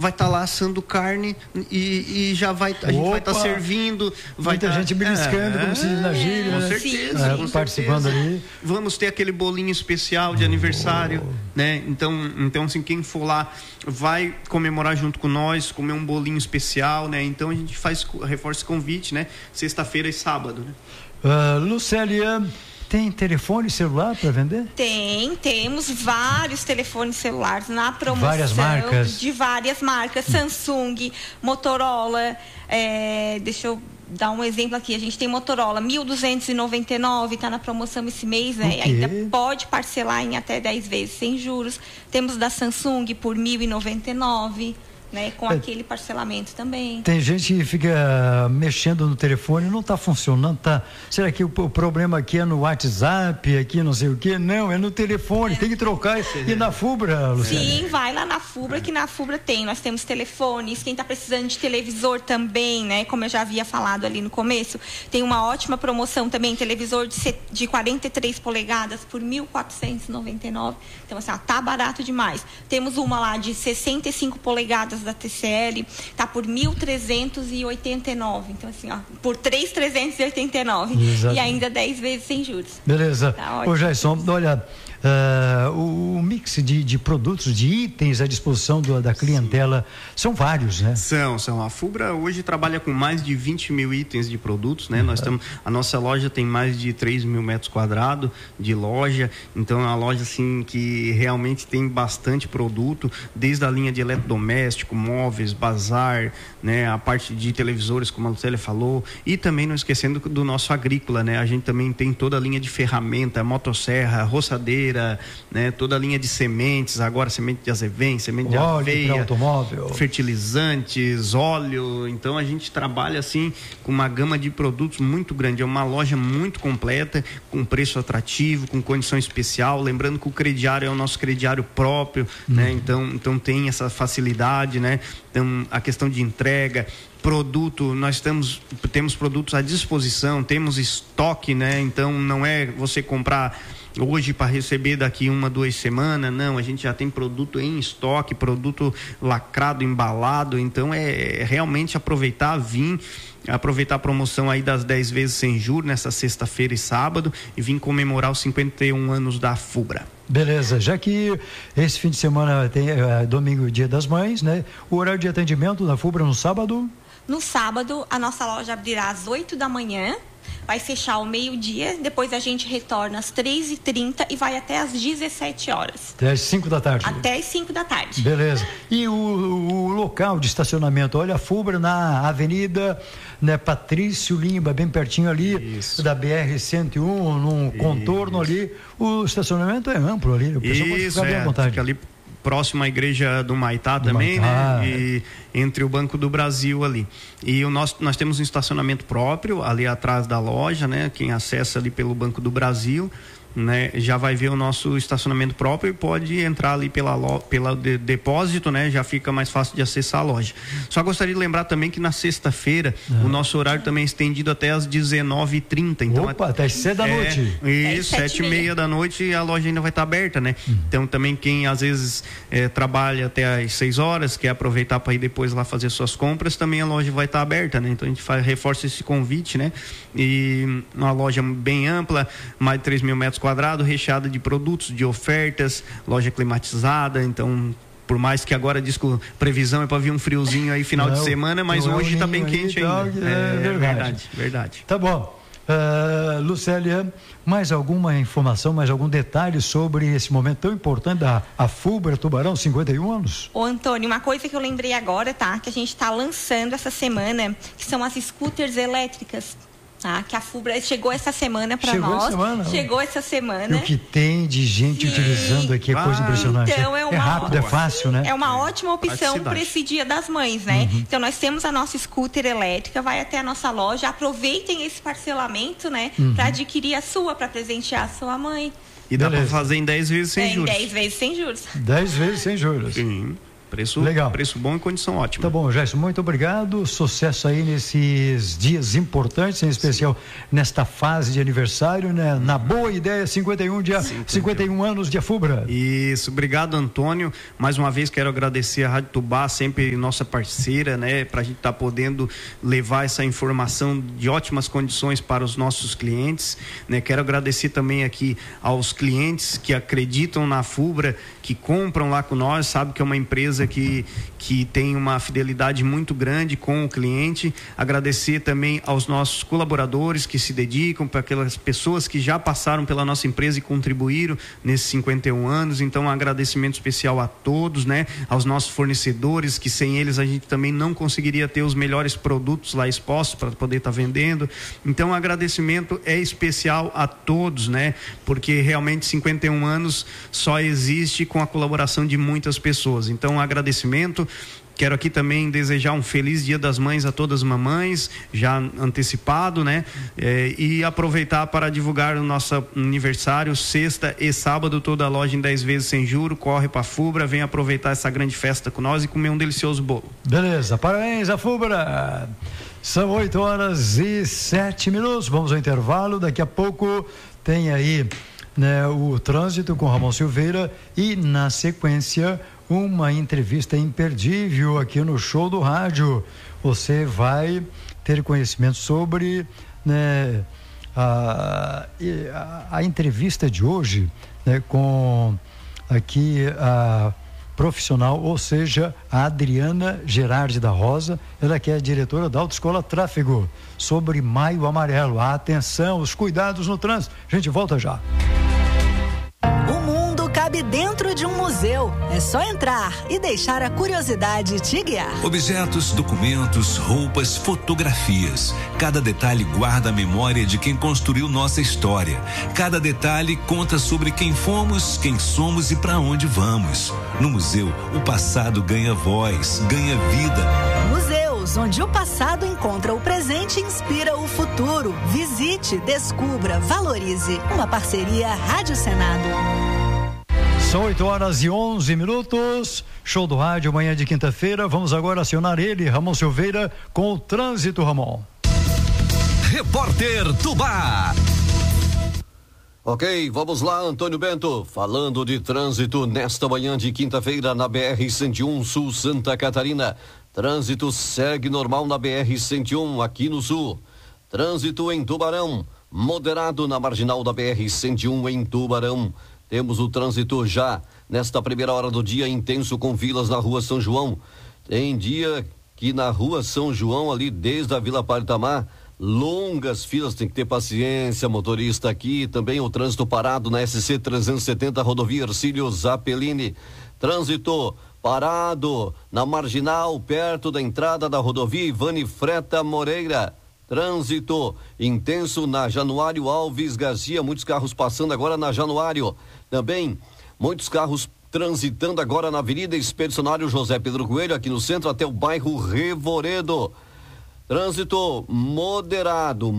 vai estar lá assando carne e já vai, a gente vai estar servindo. Muita gente beliscando, como se diz na gíria, com certeza, participando ali. Vamos ter aquele bolinho especial de aniversário, né? Então assim, quem for lá vai comemorar junto com nós, comer um bolinho especial, né? Então a gente reforça esse convite, né? Sexta-feira e sábado, né? Lucélia, tem telefone celular para vender? Temos vários telefones celulares na promoção. Várias marcas? De várias marcas, Samsung, Motorola, deixa eu dar um exemplo aqui, a gente tem Motorola 1.299, está na promoção esse mês, né? Ainda pode parcelar em até 10 vezes sem juros. Temos da Samsung por 1.099. Né, com aquele parcelamento também. Tem gente que fica mexendo no telefone, não está funcionando, será que o problema aqui é no WhatsApp, aqui não sei o quê? Não, é no telefone, tem que trocar. E na Fubra, Luciana? Sim, vai lá na Fubra, que na Fubra nós temos telefones, quem está precisando de televisor também, né, como eu já havia falado ali no começo, tem uma ótima promoção também, televisor de 43 polegadas por 1.499, então assim, tá barato demais. Temos uma lá de 65 polegadas da TCL, tá por 1.389, então assim, por 3.389 e ainda 10 vezes sem juros. Beleza. Tá Ô Jason, olha, o mix de produtos, de itens à disposição da clientela, são vários, né? São. A Fubra hoje trabalha com mais de 20 mil itens de produtos, né? A nossa loja tem mais de 3 mil metros quadrados de loja, então é uma loja assim que realmente tem bastante produto, desde a linha de eletrodoméstico, móveis, bazar, né? A parte de televisores, como a Lucélia falou, e também não esquecendo do nosso agrícola, né? A gente também tem toda a linha de ferramenta, motosserra, roçadeira, né? Toda a linha de sementes, agora semente de azevém, semente de aveia, automóvel, fertilizantes, óleo. Então a gente trabalha assim com uma gama de produtos muito grande. É uma loja muito completa, com preço atrativo, com condição especial. Lembrando que o crediário é o nosso crediário próprio, né? Então tem essa facilidade, né? Então a questão de entrega, produto, nós temos produtos à disposição, temos estoque, né? Então não é você comprar hoje para receber daqui 1-2 semanas, não, a gente já tem produto em estoque, produto lacrado, embalado, então é realmente aproveitar a promoção aí das 10 vezes sem juros nessa sexta-feira e sábado e vir comemorar os 51 anos da Fubra. Beleza, já que esse fim de semana tem domingo, Dia das Mães, né? O horário de atendimento da Fubra no sábado? No sábado, a nossa loja abrirá às 8 da manhã, vai fechar ao meio-dia, depois a gente retorna às 3h30 e vai até às 17 horas. Até às 5 da tarde? Até às 5 da tarde. Beleza. E o local de estacionamento? Olha, a Fubra na Avenida, né, Patrício Limba, bem pertinho ali. Isso. Da BR-101, num contorno ali. O estacionamento é amplo ali, o pessoal pode ficar bem à vontade. Fica ali próximo à igreja do Maitá também, né? E entre o Banco do Brasil ali. E nós temos um estacionamento próprio ali atrás da loja, né? Quem acessa ali pelo Banco do Brasil, né, já vai ver o nosso estacionamento próprio e pode entrar ali pela depósito, né? Já fica mais fácil de acessar a loja. Só gostaria de lembrar também que na sexta-feira o nosso horário também é estendido até às 19h30. Então, até às 7 da noite. Isso, 7h30 da noite e a loja ainda vai estar aberta, né? Então também quem às vezes trabalha até às 6 horas, quer aproveitar para ir depois lá fazer suas compras, também a loja vai estar aberta, né? Então a gente reforça esse convite, né? E uma loja bem ampla, mais de 3 mil metros quadrados, recheada de produtos, de ofertas, loja climatizada. Então, por mais que agora diz que a previsão é para vir um friozinho aí final de semana, mas hoje está bem quente ainda. Verdade. Tá bom. Lucélia, mais alguma informação, mais algum detalhe sobre esse momento tão importante da Fubra Tubarão, 51 anos? Ô Antônio, uma coisa que eu lembrei agora, tá? Que a gente está lançando essa semana, que são as scooters elétricas. Que a Fubra chegou essa semana para nós. Chegou essa semana. E o que tem de gente utilizando aqui é coisa impressionante. Então é rápido, é fácil, né? É uma ótima opção para esse Dia das Mães, né? Então nós temos a nossa scooter elétrica, vai até a nossa loja, aproveitem esse parcelamento, né? Para adquirir a sua, para presentear a sua mãe. E dá para fazer em 10 vezes sem juros. Em 10 vezes sem juros. 10 vezes sem juros. Sim. Legal. Preço bom e condição ótima. Tá bom, Gerson, muito obrigado. Sucesso aí nesses dias importantes, em especial nesta fase de aniversário, né? Na boa ideia, 51 anos de Afubra. Isso, obrigado, Antônio. Mais uma vez quero agradecer a Rádio Tubá, sempre nossa parceira, né? Pra gente estar podendo levar essa informação de ótimas condições para os nossos clientes, né? Quero agradecer também aqui aos clientes que acreditam na Afubra, que compram lá com nós, sabe que é uma empresa que tem uma fidelidade muito grande com o cliente. Agradecer também aos nossos colaboradores que se dedicam, para aquelas pessoas que já passaram pela nossa empresa e contribuíram nesses 51 anos. Então, um agradecimento especial a todos, né? Aos nossos fornecedores, que sem eles a gente também não conseguiria ter os melhores produtos lá expostos para poder estar vendendo. Então, um agradecimento é especial a todos, né? Porque realmente 51 anos só existe com a colaboração de muitas pessoas. Então, um agradecimento. Quero aqui também desejar um feliz Dia das Mães a todas as mamães, já antecipado, né? E aproveitar para divulgar o nosso aniversário, sexta e sábado, toda a loja em 10 vezes sem juro. Corre para a Fubra, vem aproveitar essa grande festa com nós e comer um delicioso bolo. Beleza, parabéns a Fubra. São 8h07. Vamos ao intervalo. Daqui a pouco tem aí, né, o trânsito com Ramon Silveira e, na sequência, uma entrevista imperdível aqui no Show do Rádio. Você vai ter conhecimento sobre, né, a entrevista de hoje, né, com aqui a profissional, ou seja, a Adriana Gerardi da Rosa, ela que é diretora da Autoescola Tráfego, sobre Maio Amarelo. Atenção, os cuidados no trânsito. A gente volta já. Cabe dentro de um museu. É só entrar e deixar a curiosidade te guiar. Objetos, documentos, roupas, fotografias. Cada detalhe guarda a memória de quem construiu nossa história. Cada detalhe conta sobre quem fomos, quem somos e para onde vamos. No museu, o passado ganha voz, ganha vida. Museus, onde o passado encontra o presente e inspira o futuro. Visite, descubra, valorize. Uma parceria Rádio Senado. São 8h11. Show do Rádio, manhã de quinta-feira. Vamos agora acionar ele, Ramon Silveira, com o trânsito, Ramon. Repórter Tubá. Ok, vamos lá, Antônio Bento, falando de trânsito nesta manhã de quinta-feira na BR-101 Sul Santa Catarina. Trânsito segue normal na BR-101 aqui no Sul. Trânsito em Tubarão, moderado na marginal da BR-101 em Tubarão. Temos o trânsito já nesta primeira hora do dia intenso com filas na Rua São João. Tem dia que na Rua São João, ali desde a Vila Paritamar, longas filas, tem que ter paciência, motorista aqui. Também o trânsito parado na SC 370, rodovia Ercílio Zappellini. Trânsito parado na marginal, perto da entrada da rodovia Ivane Freta Moreira. Trânsito intenso na Januário Alves Garcia, muitos carros passando agora na Januário. Também muitos carros transitando agora na Avenida Expedicionário José Pedro Coelho, aqui no centro, até o bairro Revoredo. Trânsito moderado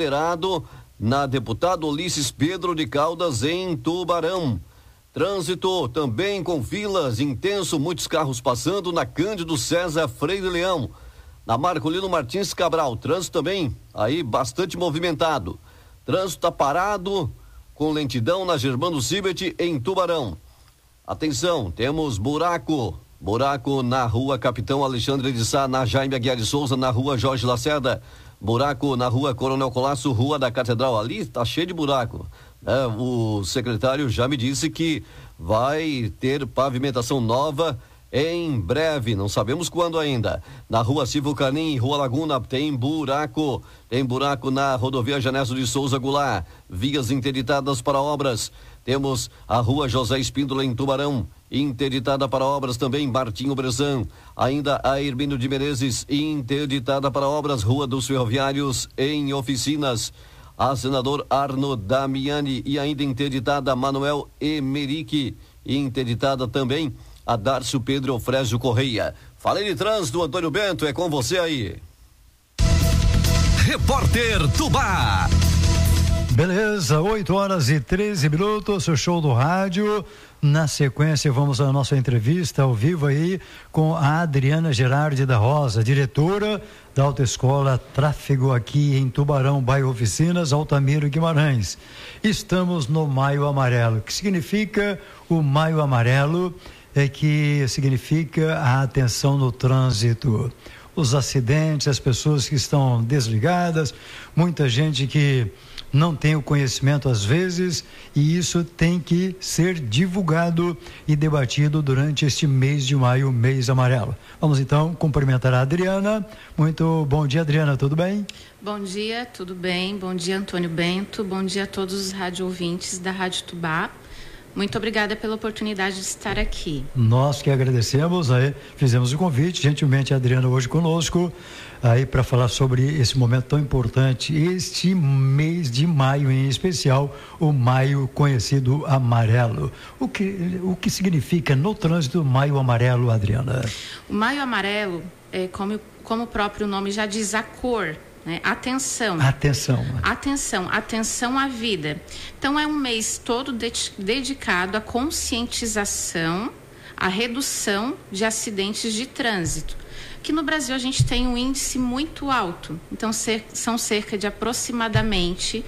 na Deputado Ulisses Pedro de Caldas, em Tubarão. Trânsito também com filas intenso, muitos carros passando na Cândido César Freire Leão. Na Marcolino Martins Cabral, trânsito também aí bastante movimentado. Trânsito está parado, com lentidão na Germano Sibet, em Tubarão. Atenção, temos buraco na Rua Capitão Alexandre de Sá, na Jaime Aguiar de Souza, na Rua Jorge Lacerda. Buraco na Rua Coronel Colasso, Rua da Catedral, ali está cheio de buraco. O secretário já me disse que vai ter pavimentação nova em breve, não sabemos quando ainda. Na Rua Silvio Canim, Rua Laguna, tem buraco na rodovia Genésio de Souza Goulart, vias interditadas para obras. Temos a Rua José Espíndola, em Tubarão, interditada para obras também. Martinho Brezan, ainda a Hermínio de Menezes, interditada para obras. Rua dos Ferroviários, em oficinas. A Senador Arno Damiani, e ainda interditada Manuel Emerick, interditada também a Dárcio Pedro Frésio Correia. Falei de trânsito, Antônio Bento, é com você aí. Repórter Tubá. Beleza, 8h13, seu show do rádio. Na sequência, vamos à nossa entrevista ao vivo aí com a Adriana Gerardi da Rosa, diretora da Autoescola Tráfego aqui em Tubarão, bairro Oficinas, Altamiro Guimarães. Estamos no Maio Amarelo. O que significa o Maio Amarelo? É que significa a atenção no trânsito. Os acidentes, as pessoas que estão desligadas, muita gente que não tem o conhecimento às vezes, e isso tem que ser divulgado e debatido durante este mês de maio, mês amarelo. Vamos então cumprimentar a Adriana. Muito bom dia, Adriana, tudo bem? Bom dia, tudo bem? Bom dia, Antônio Bento. Bom dia a todos os rádio ouvintes da Rádio Tubá. Muito obrigada pela oportunidade de estar aqui. Nós que agradecemos, aí fizemos o convite, gentilmente a Adriana hoje conosco, aí para falar sobre esse momento tão importante, este mês de maio em especial, o maio conhecido amarelo. O que significa no trânsito Maio Amarelo, Adriana? O Maio Amarelo, como o próprio nome já diz, a cor. Né? Atenção à vida. Então é um mês todo dedicado à conscientização, à redução de acidentes de trânsito, que no Brasil a gente tem um índice muito alto. Então são cerca de aproximadamente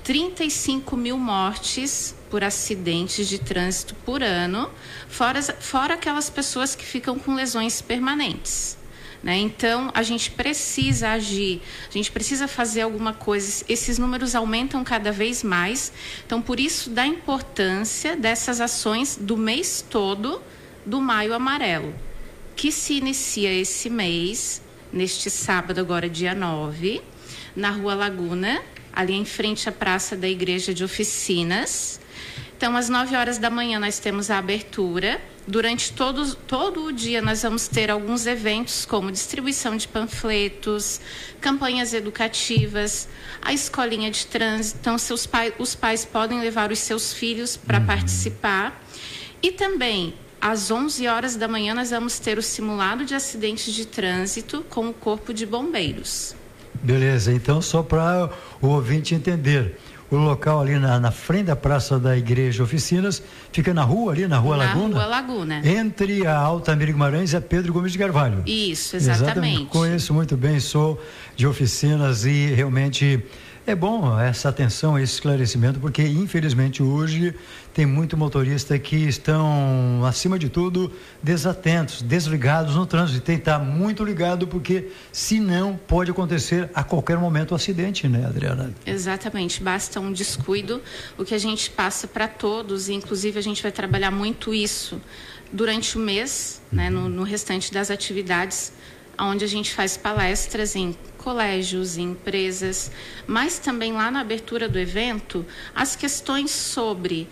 35 mil mortes por acidentes de trânsito por ano, fora aquelas pessoas que ficam com lesões permanentes. Né? Então, a gente precisa agir, a gente precisa fazer alguma coisa. Esses números aumentam cada vez mais. Então, por isso, da importância dessas ações do mês todo do Maio Amarelo, que se inicia esse mês, neste sábado, agora dia 9, na Rua Laguna, ali em frente à Praça da Igreja de Oficinas. Então, às 9 horas da manhã, nós temos a abertura. Durante todo o dia nós vamos ter alguns eventos como distribuição de panfletos, campanhas educativas, a escolinha de trânsito. Então, os pais podem levar os seus filhos para participar. E também, às 11 horas da manhã, nós vamos ter o simulado de acidentes de trânsito com o Corpo de Bombeiros. Beleza, então só para o ouvinte entender. O local ali na frente da Praça da Igreja Oficinas, fica na rua Laguna? Na Rua Laguna. Entre a Altamiro Guimarães e a Pedro Gomes de Carvalho. Isso, exatamente. Conheço muito bem, sou de Oficinas e realmente é bom essa atenção, esse esclarecimento, porque infelizmente hoje tem muito motorista que estão, acima de tudo, desatentos, desligados no trânsito. Tem que estar muito ligado, porque senão pode acontecer a qualquer momento um acidente, né, Adriana? Exatamente, basta um descuido. O que a gente passa para todos, e inclusive a gente vai trabalhar muito isso durante o mês, né, no restante das atividades, onde a gente faz palestras em colégios, em empresas, mas também lá na abertura do evento, as questões sobre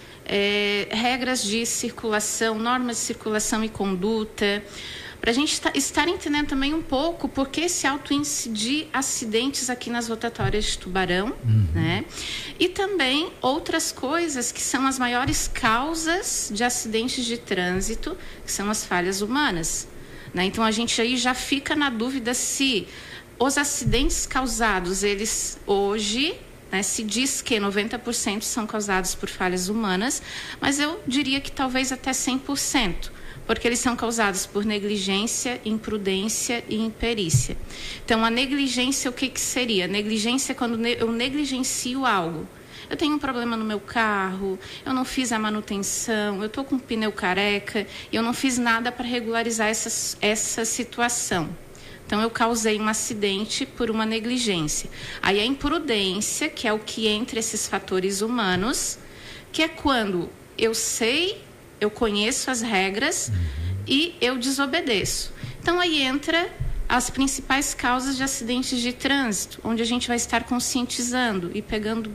regras de circulação, normas de circulação e conduta, para a gente estar entendendo também um pouco por que esse alto índice de acidentes aqui nas rotatórias de Tubarão, né? E também outras coisas que são as maiores causas de acidentes de trânsito, que são as falhas humanas. Né? Então, a gente aí já fica na dúvida se os acidentes causados, eles hoje, né, se diz que 90% são causados por falhas humanas, mas eu diria que talvez até 100%, porque eles são causados por negligência, imprudência e imperícia. Então, a negligência, o que seria? Negligência é quando eu negligencio algo. Eu tenho um problema no meu carro, eu não fiz a manutenção, eu estou com o pneu careca e eu não fiz nada para regularizar essa situação. Então, eu causei um acidente por uma negligência. Aí a imprudência, que é o que entra esses fatores humanos, que é quando eu sei, eu conheço as regras e eu desobedeço. Então, aí entra as principais causas de acidentes de trânsito, onde a gente vai estar conscientizando e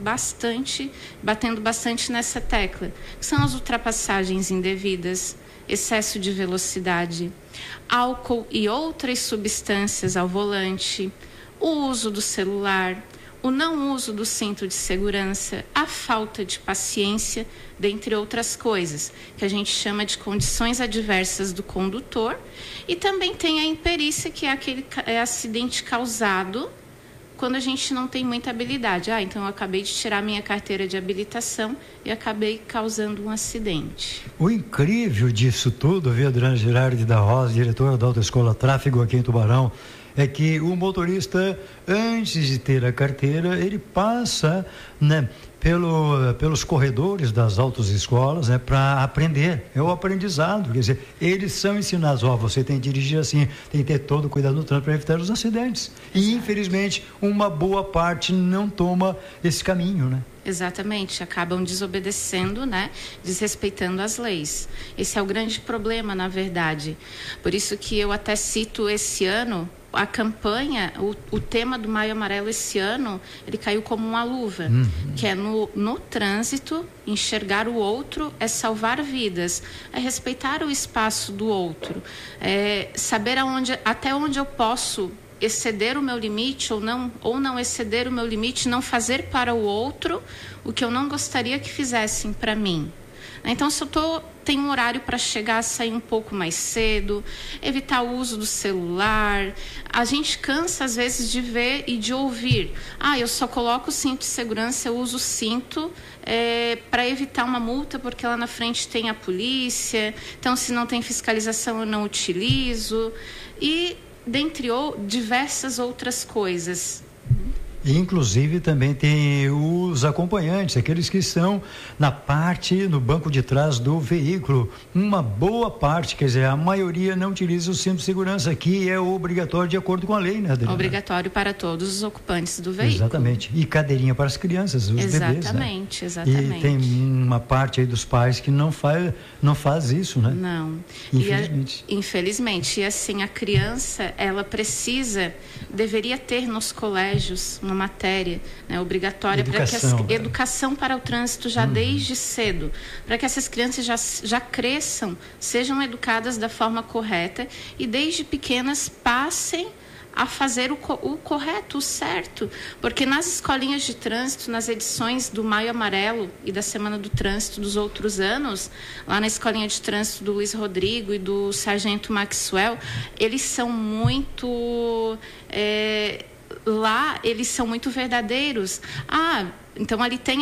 batendo bastante nessa tecla, que são as ultrapassagens indevidas, excesso de velocidade, álcool e outras substâncias ao volante, o uso do celular, o não uso do cinto de segurança, a falta de paciência, dentre outras coisas, que a gente chama de condições adversas do condutor. E também tem a imperícia, que é aquele acidente causado quando a gente não tem muita habilidade. Então eu acabei de tirar minha carteira de habilitação e acabei causando um acidente. O incrível disso tudo, viu, Adriana Girardi da Rosa, diretora da Autoescola Tráfego aqui em Tubarão, é que o motorista, antes de ter a carteira, ele passa, né, pelos corredores das autoescolas, né, para aprender. É o aprendizado, quer dizer, eles são ensinados, você tem que dirigir assim, tem que ter todo o cuidado no trânsito para evitar os acidentes. E, infelizmente, uma boa parte não toma esse caminho, né? Exatamente, acabam desobedecendo, né, desrespeitando as leis. Esse é o grande problema, na verdade. Por isso que eu até cito esse ano, a campanha, o tema do Maio Amarelo esse ano, ele caiu como uma luva, que é no trânsito, enxergar o outro é salvar vidas, é respeitar o espaço do outro, é saber até onde eu posso exceder o meu limite ou não exceder o meu limite, não fazer para o outro o que eu não gostaria que fizessem para mim. Então, se eu tenho um horário para chegar, sair um pouco mais cedo, evitar o uso do celular. A gente cansa, às vezes, de ver e de ouvir. Eu só coloco o cinto de segurança, eu uso o cinto para evitar uma multa, porque lá na frente tem a polícia. Então, se não tem fiscalização, eu não utilizo. E dentre diversas outras coisas. Inclusive também tem os acompanhantes, aqueles que estão no banco de trás do veículo. Uma boa parte, quer dizer, a maioria não utiliza o cinto de segurança, que é obrigatório de acordo com a lei, né, Adriana? Obrigatório para todos os ocupantes do veículo. Exatamente. E cadeirinha para as crianças, os bebês, né? Exatamente. E tem uma parte aí dos pais que não faz isso, né? Não. Infelizmente. Infelizmente. E assim, a criança, ela deveria ter nos colégios uma matéria, né, obrigatória para que educação para o trânsito já desde cedo, para que essas crianças já cresçam, sejam educadas da forma correta e desde pequenas passem a fazer o correto, o certo, porque nas escolinhas de trânsito, nas edições do Maio Amarelo e da Semana do Trânsito dos outros anos, lá na escolinha de trânsito do Luiz Rodrigo e do Sargento Maxwell, eles são muito lá eles são muito verdadeiros. Então ali tem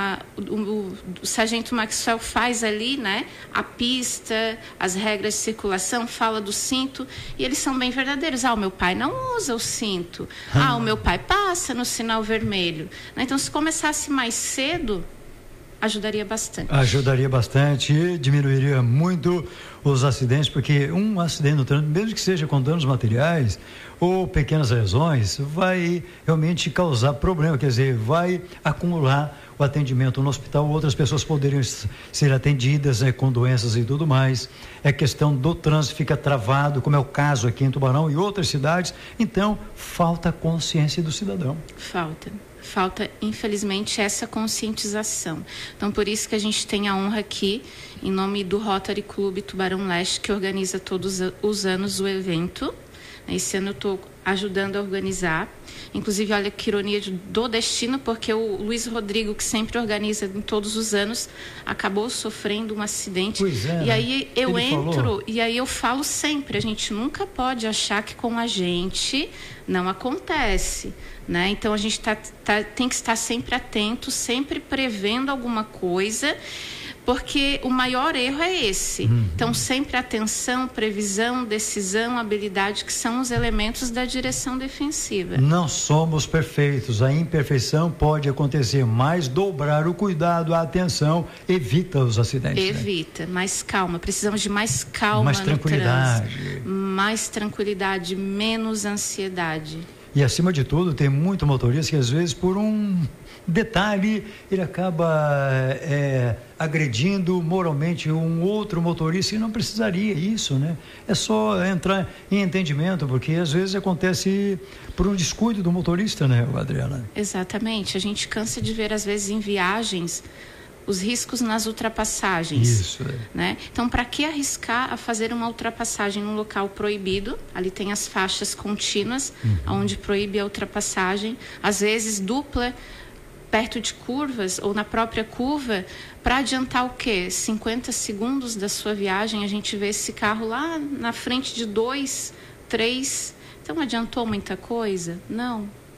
o Sargento Maxwell faz ali, né, a pista, as regras de circulação, fala do cinto, e eles são bem verdadeiros. O meu pai não usa o cinto. O meu pai passa no sinal vermelho. Então, se começasse mais cedo, ajudaria bastante e diminuiria muito os acidentes, porque um acidente no trânsito, mesmo que seja com danos materiais ou pequenas lesões, vai realmente causar problema, quer dizer, vai acumular o atendimento no hospital, outras pessoas poderiam ser atendidas, né, com doenças e tudo mais. É questão do trânsito, fica travado, como é o caso aqui em Tubarão e outras cidades. Então, falta consciência do cidadão. Falta, infelizmente, essa conscientização. Então, por isso que a gente tem a honra aqui, em nome do Rotary Clube Tubarão Leste, que organiza todos os anos o evento. Esse ano eu estou ajudando a organizar. Inclusive, olha que ironia do destino, porque o Luiz Rodrigo, que sempre organiza em todos os anos, acabou sofrendo um acidente. E aí eu entro, e aí eu falo sempre, a gente nunca pode achar que com a gente não acontece, né? Então a gente tem que estar sempre atento, sempre prevendo alguma coisa, porque o maior erro é esse. Então, sempre atenção, previsão, decisão, habilidade, que são os elementos da direção defensiva. Não somos perfeitos, a imperfeição pode acontecer, mas dobrar o cuidado, a atenção, evita os acidentes. Evita, mais calma, precisamos de mais calma, mais tranquilidade. No trânsito. Mais tranquilidade, menos ansiedade. E, acima de tudo, tem muito motorista que, às vezes, por um detalhe, ele acaba agredindo moralmente um outro motorista, e não precisaria isso, né? É só entrar em entendimento, porque às vezes acontece por um descuido do motorista, né, Adriana? Exatamente. A gente cansa de ver, às vezes, em viagens, os riscos nas ultrapassagens. Isso, né? Então, para que arriscar a fazer uma ultrapassagem num local proibido? Ali tem as faixas contínuas, onde proíbe a ultrapassagem, às vezes dupla, perto de curvas ou na própria curva, para adiantar o quê? 50 segundos da sua viagem, a gente vê esse carro lá na frente de 2, 3. Então, adiantou muita coisa? Não.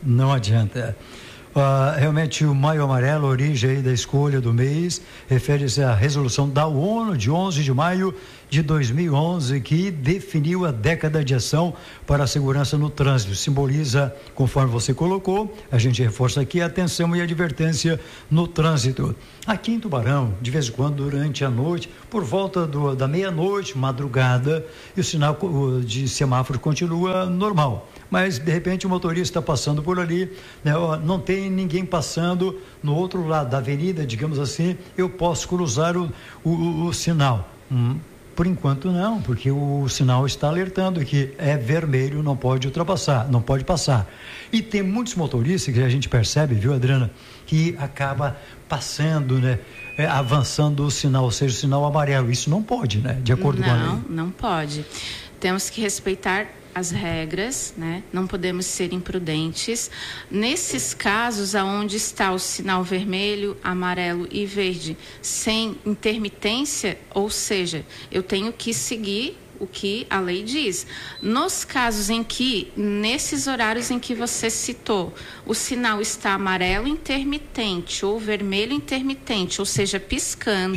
Não adianta. Realmente o Maio Amarelo, a origem aí da escolha do mês, refere-se à resolução da ONU de 11 de maio de 2011, que definiu a década de ação para a segurança no trânsito. Simboliza, conforme você colocou, a gente reforça aqui a atenção e a advertência no trânsito. Aqui em Tubarão, de vez em quando, durante a noite, por volta da meia-noite, madrugada, e o sinal de semáforo continua normal. Mas, de repente, o motorista está passando por ali, né? Não tem ninguém passando no outro lado da avenida, digamos assim, eu posso cruzar o sinal. Por enquanto não, porque o sinal está alertando que é vermelho, não pode ultrapassar, não pode passar. E tem muitos motoristas que a gente percebe, viu, Adriana, que acaba passando, né? Avançando o sinal, ou seja, o sinal amarelo. Isso não pode, né? De acordo com a lei. Não pode. Temos que respeitar as regras, né? Não podemos ser imprudentes. Nesses casos aonde está o sinal vermelho, amarelo e verde sem intermitência, ou seja, eu tenho que seguir o que a lei diz. Nos casos em que, nesses horários em que você citou, o sinal está amarelo intermitente ou vermelho intermitente, ou seja, piscando,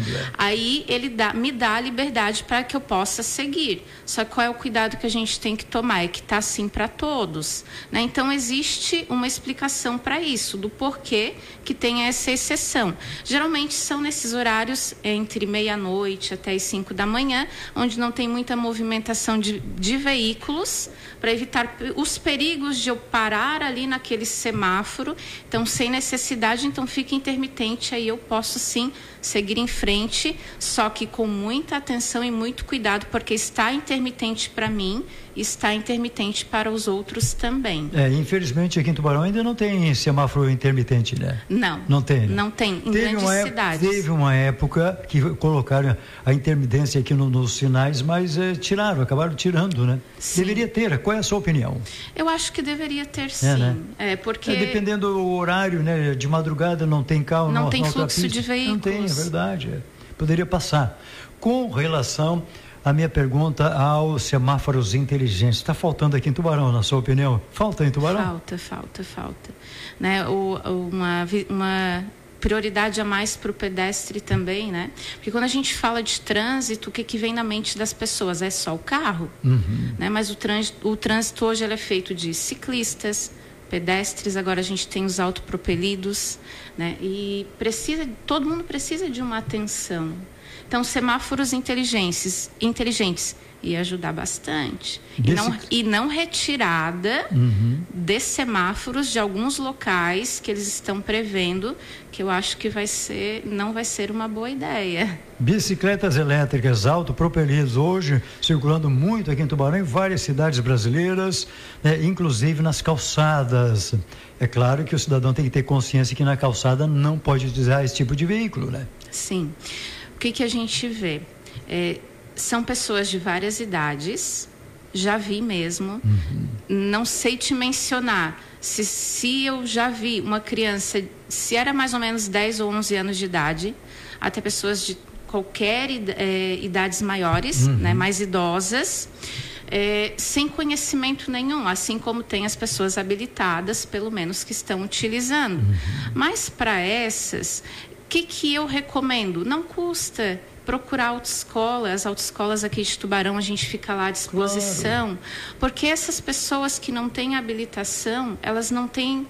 aí ele me dá a liberdade para que eu possa seguir. Só que qual é o cuidado que a gente tem que tomar? É que está assim para todos, né? Então existe uma explicação para isso, do porquê que tem essa exceção. Geralmente são nesses horários entre meia-noite até as 5 da manhã, onde não tem muita movimentação de veículos, para evitar os perigos de eu parar ali naquele semáforo. Então, sem necessidade, então fica intermitente, aí eu posso sim seguir em frente, só que com muita atenção e muito cuidado, porque está intermitente para mim, está intermitente para os outros também. Infelizmente aqui em Tubarão ainda não tem semáforo intermitente, né? Não tem. Não tem, em grandes cidades. Teve uma época que colocaram a intermitência aqui nos sinais, mas acabaram tirando, né? Sim. Deveria ter. Qual é a sua opinião? Eu acho que deveria ter, sim. Né? Porque dependendo do horário, né? De madrugada não tem carro, não tem fluxo de veículos. Não tem, é verdade. Poderia passar. Com relação à minha pergunta aos semáforos inteligentes, está faltando aqui em Tubarão, na sua opinião? Falta em Tubarão? Falta. Né? Uma prioridade a mais para o pedestre também, né? Porque quando a gente fala de trânsito, o que vem na mente das pessoas? É só o carro, né? Mas o trânsito hoje ele é feito de ciclistas, pedestres, agora a gente tem os autopropelidos, né? E todo mundo precisa de uma atenção. Então, semáforos inteligentes ia ajudar bastante. E não retirada de semáforos de alguns locais que eles estão prevendo, que eu acho que não vai ser uma boa ideia. Bicicletas elétricas autopropelidas hoje circulando muito aqui em Tubarão, em várias cidades brasileiras, né, inclusive nas calçadas. É claro que o cidadão tem que ter consciência que na calçada não pode utilizar esse tipo de veículo, né? Sim. O que a gente vê? São pessoas de várias idades, já vi mesmo, não sei te mencionar se eu já vi uma criança, se era mais ou menos 10 ou 11 anos de idade, até pessoas de qualquer idades maiores, né, mais idosas, sem conhecimento nenhum, assim como tem as pessoas habilitadas, pelo menos, que estão utilizando. Mas para essas, o que eu recomendo? Não custa procurar as autoescolas aqui de Tubarão, a gente fica lá à disposição, porque essas pessoas que não têm habilitação, elas não têm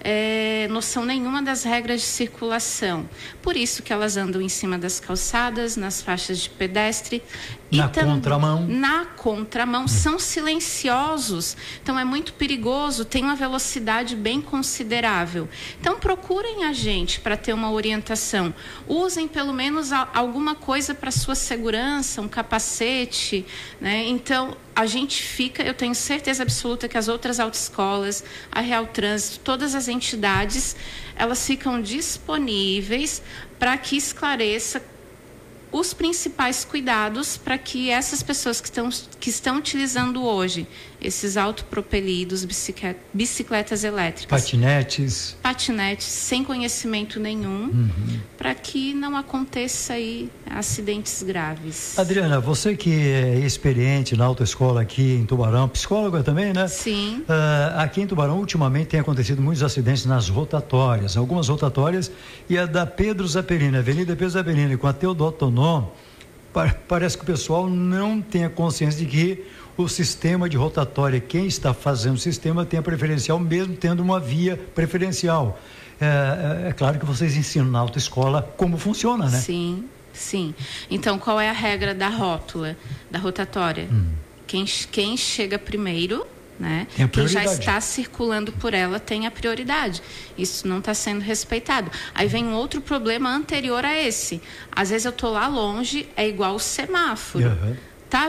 noção nenhuma das regras de circulação. Por isso que elas andam em cima das calçadas, nas faixas de pedestre. Na contramão. Na contramão. São silenciosos. Então, é muito perigoso, tem uma velocidade bem considerável. Então, procurem a gente para ter uma orientação. Usem, pelo menos, alguma coisa para sua segurança, um capacete, né? Então, a gente eu tenho certeza absoluta que as outras autoescolas, a Real Trânsito, todas as entidades, elas ficam disponíveis para que esclareça os principais cuidados para que essas pessoas que estão utilizando hoje esses autopropelidos, bicicletas elétricas, patinetes sem conhecimento nenhum, para que não aconteça aí acidentes graves. Adriana, você que é experiente na autoescola aqui em Tubarão, psicóloga também, né? Sim. Aqui em Tubarão, ultimamente, tem acontecido muitos acidentes nas rotatórias, algumas rotatórias, e a da Pedro Zaperini, Avenida Pedro Zaperini, com a Teodoto Tonon, parece que o pessoal não tem a consciência de que o sistema de rotatória, quem está fazendo o sistema tem a preferencial, mesmo tendo uma via preferencial. É claro que vocês ensinam na autoescola como funciona, né? Sim, sim. Então, qual é a regra da rótula, da rotatória? Quem chega primeiro, né? Quem já está circulando por ela tem a prioridade. Isso não está sendo respeitado. Aí vem um outro problema anterior a esse. Às vezes eu estou lá longe, é igual o semáforo. Tá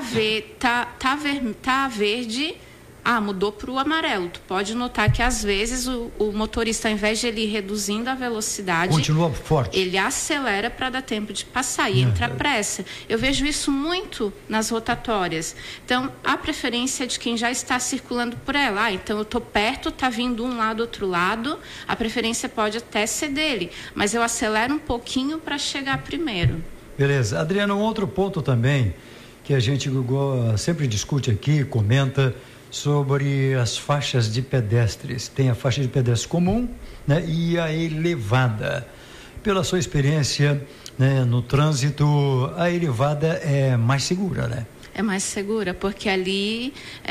verde, mudou para o amarelo. Tu pode notar que às vezes o motorista, ao invés de ele ir reduzindo a velocidade, continua forte. Ele acelera para dar tempo de passar e entra pressa. Eu vejo isso muito nas rotatórias. Então, a preferência é de quem já está circulando por ela. Então eu estou perto, está vindo um lado, outro lado, a preferência pode até ser dele, mas eu acelero um pouquinho para chegar primeiro. Beleza. Adriana, um outro ponto também que a gente sempre discute aqui, comenta, sobre as faixas de pedestres. Tem a faixa de pedestre comum, né, e a elevada. Pela sua experiência, né, no trânsito, a elevada é mais segura, né? É mais segura, porque ali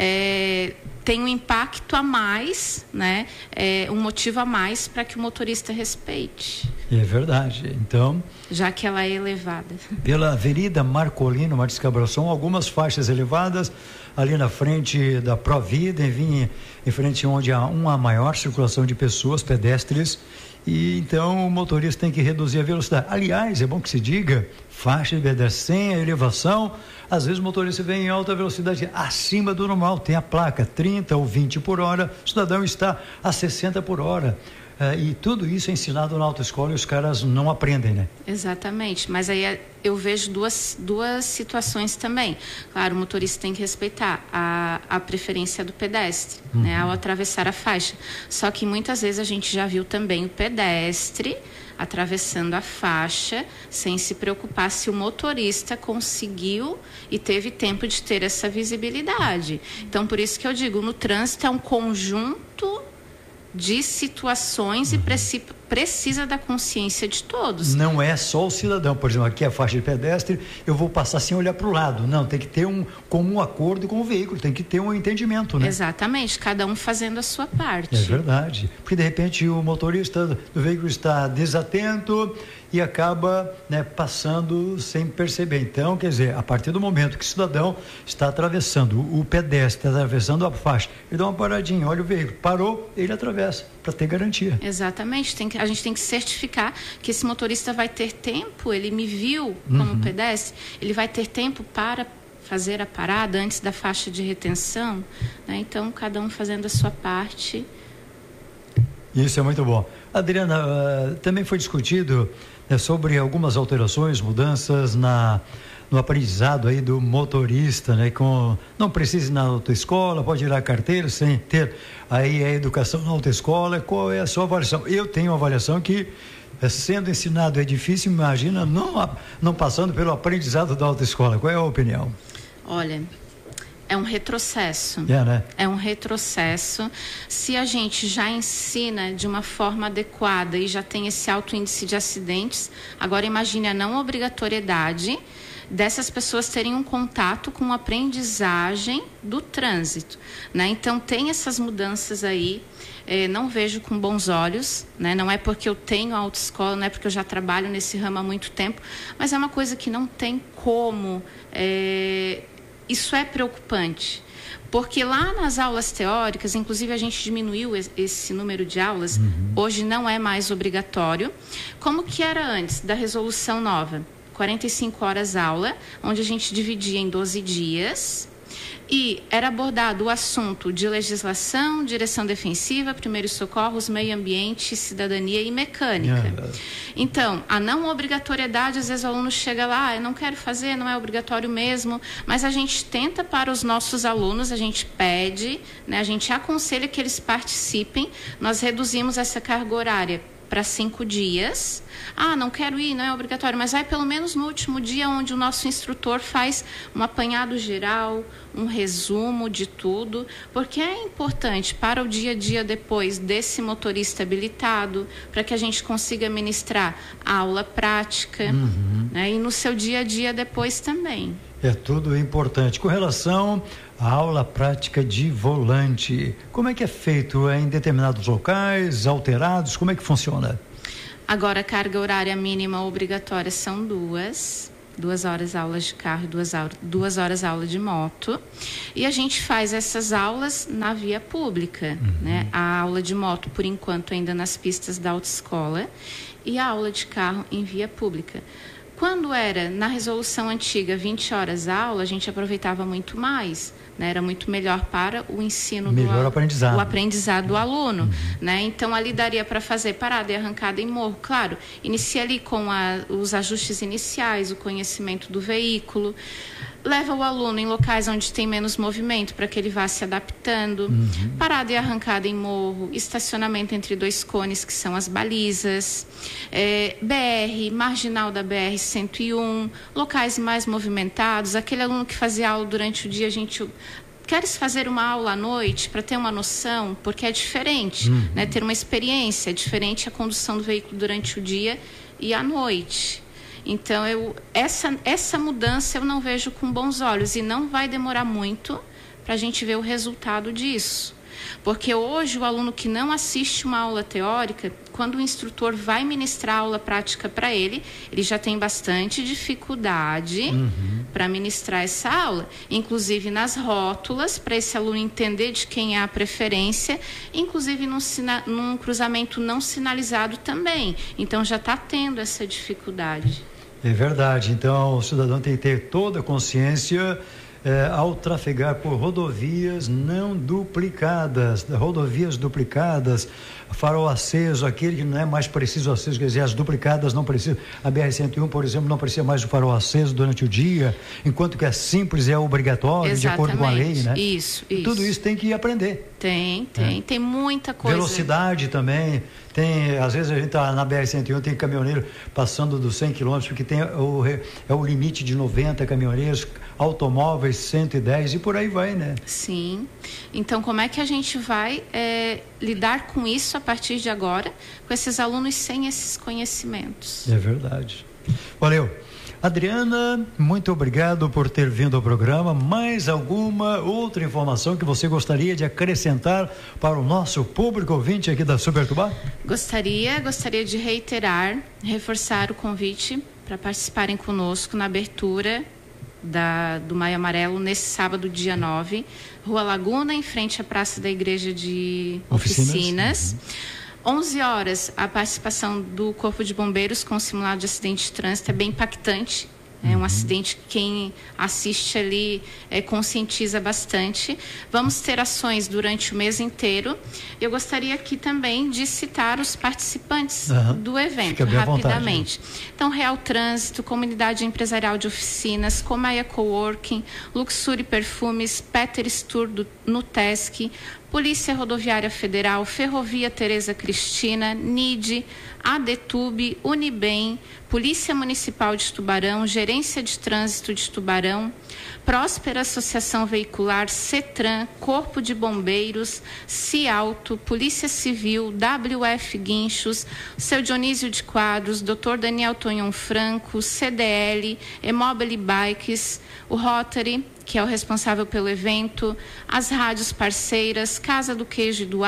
tem um impacto a mais, né? Um motivo a mais para que o motorista respeite. É verdade. Então, já que ela é elevada. Pela Avenida Marcolino Martins Cabral, são algumas faixas elevadas ali na frente da Provida, em frente onde há uma maior circulação de pessoas, pedestres, e então o motorista tem que reduzir a velocidade. Aliás, é bom que se diga, faixa de pedestre sem a elevação, às vezes o motorista vem em alta velocidade acima do normal, tem a placa 30 ou 20 por hora, o cidadão está a 60 por hora. E tudo isso é ensinado na autoescola e os caras não aprendem, né? Exatamente, mas aí eu vejo duas situações também. Claro, o motorista tem que respeitar a preferência do pedestre, né, ao atravessar a faixa. Só que muitas vezes a gente já viu também o pedestre atravessando a faixa sem se preocupar se o motorista conseguiu e teve tempo de ter essa visibilidade. Então, por isso que eu digo, no trânsito é um conjunto de situações e precisa da consciência de todos. Não é só o cidadão, por exemplo, aqui é a faixa de pedestre, eu vou passar sem olhar para o lado. Não, tem que ter um comum acordo com o veículo, tem que ter um entendimento, né? Exatamente, cada um fazendo a sua parte. É verdade, porque de repente o motorista do veículo está desatento e acaba, né, passando sem perceber. Então, quer dizer, a partir do momento que o cidadão está atravessando, o pedestre está atravessando a faixa, ele dá uma paradinha, olha o veículo, parou, ele atravessa, para ter garantia. Exatamente, a gente tem que certificar que esse motorista vai ter tempo, ele me viu como pedestre, ele vai ter tempo para fazer a parada antes da faixa de retenção, né? Então, cada um fazendo a sua parte. Isso é muito bom. Adriana, também foi discutido, né, sobre algumas alterações, mudanças no aprendizado aí do motorista, né? Não precisa ir na autoescola, pode tirar a carteira sem ter aí a educação na autoescola. Qual é a sua avaliação? Eu tenho uma avaliação que, sendo ensinado é difícil, imagina não passando pelo aprendizado da autoescola. Qual é a opinião? Olha, é um retrocesso. Né? É um retrocesso. Se a gente já ensina de uma forma adequada e já tem esse alto índice de acidentes, agora imagine a não obrigatoriedade dessas pessoas terem um contato com a aprendizagem do trânsito, né? Então tem essas mudanças aí, não vejo com bons olhos, né? Não é porque eu tenho autoescola, não é porque eu já trabalho nesse ramo há muito tempo, mas é uma coisa que não tem como, isso é preocupante. Porque lá nas aulas teóricas, inclusive a gente diminuiu esse número de aulas, hoje não é mais obrigatório, como que era antes da resolução nova. 45 horas aula, onde a gente dividia em 12 dias E era abordado o assunto de legislação, direção defensiva, primeiros socorros, meio ambiente, cidadania e mecânica. Então, a não obrigatoriedade, às vezes o aluno chega lá, eu não quero fazer, não é obrigatório mesmo, mas a gente tenta para os nossos alunos, a gente pede, né, a gente aconselha que eles participem, nós reduzimos essa carga horária para 5 dias. Não quero ir, não é obrigatório, mas vai pelo menos no último dia, onde o nosso instrutor faz um apanhado geral, um resumo de tudo, porque é importante para o dia a dia depois desse motorista habilitado, para que a gente consiga ministrar aula prática, né, e no seu dia a dia depois também. É tudo importante. Com relação à aula prática de volante, como é que é feito? É em determinados locais, alterados? Como é que funciona? Agora, a carga horária mínima obrigatória são 2 horas aulas de carro e 2 horas aula de moto. E a gente faz essas aulas na via pública, né? A aula de moto, por enquanto, ainda nas pistas da autoescola, e a aula de carro em via pública. Quando era na resolução antiga 20 horas aula, a gente aproveitava muito mais, né? Era muito melhor para o ensino, o aprendizado do aluno, né? Então ali daria para fazer parada e arrancada em morro, claro, inicia ali com os ajustes iniciais, o conhecimento do veículo, leva o aluno em locais onde tem menos movimento para que ele vá se adaptando, parada e arrancada em morro, estacionamento entre 2 cones, que são as balizas, BR, marginal da BR-101, locais mais movimentados, aquele aluno que fazia aula durante o dia, a gente... Queres fazer uma aula à noite para ter uma noção? Porque é diferente, né? Ter uma experiência, é diferente a condução do veículo durante o dia e à noite. Então, essa mudança eu não vejo com bons olhos e não vai demorar muito para a gente ver o resultado disso. Porque hoje o aluno que não assiste uma aula teórica, quando o instrutor vai ministrar a aula prática para ele já tem bastante dificuldade para ministrar essa aula. Inclusive nas rótulas, para esse aluno entender de quem é a preferência, inclusive num cruzamento não sinalizado também. Então já está tendo essa dificuldade. É verdade. Então o cidadão tem que ter toda a consciência ao trafegar por rodovias não duplicadas, rodovias duplicadas, farol aceso, aquele que não é mais preciso aceso, quer dizer, as duplicadas não precisam, a BR-101, por exemplo, não precisa mais do farol aceso durante o dia, enquanto que a simples é obrigatório. Exatamente. De acordo com a lei, né? Isso. Tudo isso tem que aprender. Tem muita coisa. Velocidade também, às vezes a gente está na BR-101, tem caminhoneiro passando dos 100 km, porque tem o limite de 90 caminhoneiros, automóveis 110 e por aí vai, né? Sim. Então, como é que a gente vai lidar com isso a partir de agora, com esses alunos sem esses conhecimentos? É verdade. Valeu. Adriana, muito obrigado por ter vindo ao programa. Mais alguma outra informação que você gostaria de acrescentar para o nosso público ouvinte aqui da Super Tubá? Gostaria de reforçar o convite para participarem conosco na abertura do Maio Amarelo nesse sábado, dia 9, Rua Laguna, em frente à Praça da Igreja de Oficinas. 11 horas, a participação do Corpo de Bombeiros com o simulado de acidente de trânsito é bem impactante. É um acidente que quem assiste ali conscientiza bastante. Vamos ter ações durante o mês inteiro. Eu gostaria aqui também de citar os participantes do evento, rapidamente. Então, Real Trânsito, Comunidade Empresarial de Oficinas, Comaia Coworking, Luxury Perfumes, Peter Stur do Nutesc, Polícia Rodoviária Federal, Ferrovia Tereza Cristina, NID, ADTUB, Unibem, Polícia Municipal de Tubarão, Gerência de Trânsito de Tubarão, Próspera Associação Veicular, CETRAN, Corpo de Bombeiros, Cialto, Polícia Civil, WF Guinchos, Seu Dionísio de Quadros, Dr. Daniel Tonhon Franco, CDL, Emobile Bikes, o Rotary, que é o responsável pelo evento, as rádios parceiras, Casa do Queijo e do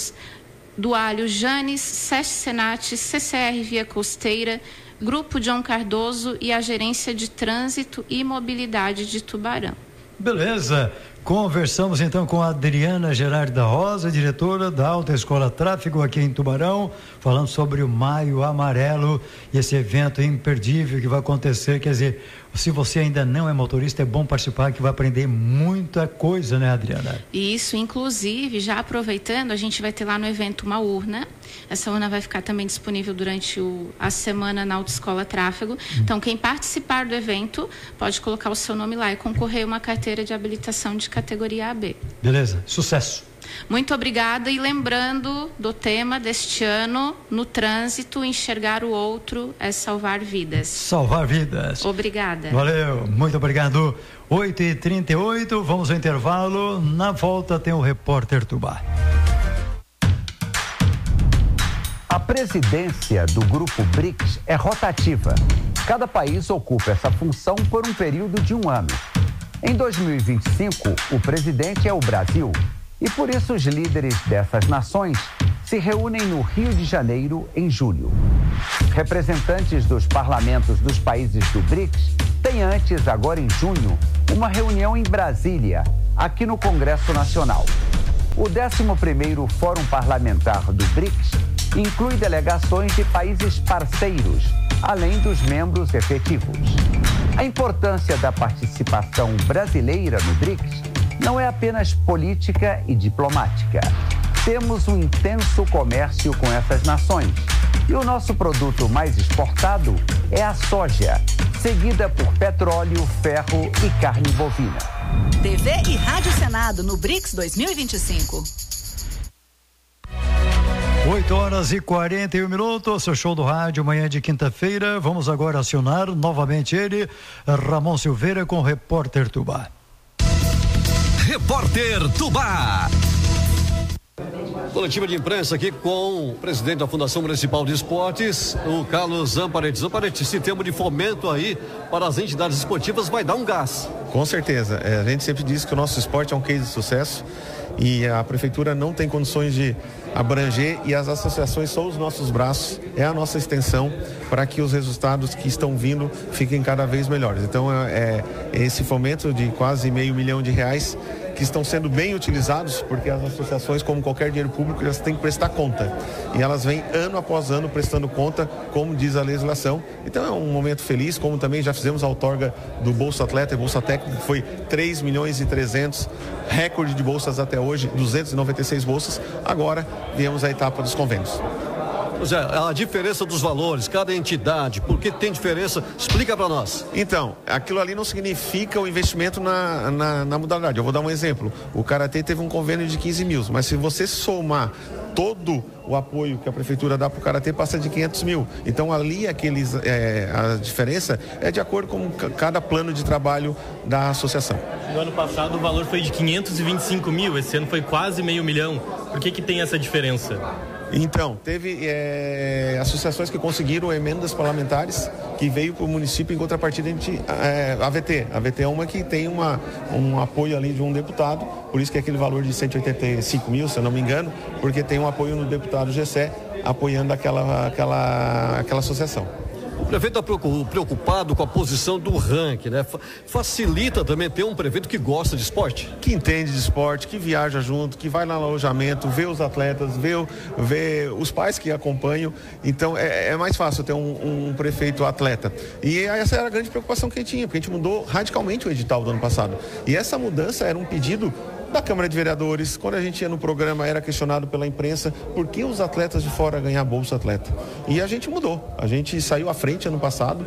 Alho, Janes, SESC Senat, CCR Via Costeira, Grupo John Cardoso e a Gerência de Trânsito e Mobilidade de Tubarão. Beleza. Conversamos então com a Adriana Gerardi da Rosa, diretora da Alta Escola Tráfego aqui em Tubarão, falando sobre o Maio Amarelo e esse evento imperdível que vai acontecer, quer dizer, Se você ainda não é motorista, é bom participar, que vai aprender muita coisa, né, Adriana? Isso, inclusive, já aproveitando, a gente vai ter lá no evento uma urna. Essa urna vai ficar também disponível durante a semana na Autoescola Tráfego. Então, quem participar do evento pode colocar o seu nome lá e concorrer a uma carteira de habilitação de categoria AB. Beleza, sucesso. Muito obrigada, e lembrando do tema deste ano, no trânsito, enxergar o outro é salvar vidas. Salvar vidas. Obrigada. Valeu, muito obrigado. 8h38, vamos ao intervalo. Na volta tem o Repórter Tubá. A presidência do Grupo BRICS é rotativa. Cada país ocupa essa função por um período de 1 ano. Em 2025, o presidente é o Brasil. E por isso os líderes dessas nações se reúnem no Rio de Janeiro em julho. Representantes dos parlamentos dos países do BRICS têm antes, agora em junho, uma reunião em Brasília, aqui no Congresso Nacional. O 11º Fórum Parlamentar do BRICS inclui delegações de países parceiros, além dos membros efetivos. A importância da participação brasileira no BRICS não é apenas política e diplomática. Temos um intenso comércio com essas nações e o nosso produto mais exportado é a soja, seguida por petróleo, ferro e carne bovina. TV e Rádio Senado no BRICS 2025. 8h41, seu show do rádio, manhã de quinta-feira. Vamos agora acionar novamente ele, Ramon Silveira, com o Repórter Tubá. Repórter Tubá. Coletiva de imprensa aqui com o presidente da Fundação Municipal de Esportes, o Carlos Zamparetti. Zamparetti, esse termo de fomento aí para as entidades esportivas vai dar um gás. Com certeza. A gente sempre diz que o nosso esporte é um case de sucesso e a prefeitura não tem condições de abranger, e as associações são os nossos braços, é a nossa extensão para que os resultados que estão vindo fiquem cada vez melhores. Então é esse fomento de quase R$500 milhão que estão sendo bem utilizados, porque as associações, como qualquer dinheiro público, elas têm que prestar conta, e elas vêm ano após ano prestando conta, como diz a legislação. Então é um momento feliz, como também já fizemos a outorga do Bolsa Atleta e Bolsa Técnico, que foi 3,3 milhões, recorde de bolsas até hoje, 296 bolsas. Agora viemos à etapa dos convênios. José, a diferença dos valores, cada entidade, por que tem diferença? Explica para nós. Então, aquilo ali não significa o investimento na modalidade. Eu vou dar um exemplo. O Karatê teve um convênio de 15 mil, mas se você somar todo o apoio que a prefeitura dá para o Karatê, passa de 500 mil. Então ali a diferença é de acordo com cada plano de trabalho da associação. No ano passado o valor foi de 525 mil, esse ano foi quase R$500 milhão. Por que tem essa diferença? Então, teve associações que conseguiram emendas parlamentares que veio para o município em contrapartida a AVT. A AVT é uma que tem um apoio ali de um deputado, por isso que é aquele valor de 185 mil, se eu não me engano, porque tem um apoio no deputado Gessé apoiando aquela associação. O prefeito está preocupado com a posição do ranking, né? Facilita também ter um prefeito que gosta de esporte. Que entende de esporte, que viaja junto, que vai no alojamento, vê os atletas, vê os pais que acompanham. Então é mais fácil ter um prefeito atleta. E essa era a grande preocupação que a gente tinha, porque a gente mudou radicalmente o edital do ano passado. E essa mudança era um pedido da Câmara de Vereadores. Quando a gente ia no programa, era questionado pela imprensa por que os atletas de fora ganham Bolsa Atleta. E a gente mudou. A gente saiu à frente ano passado.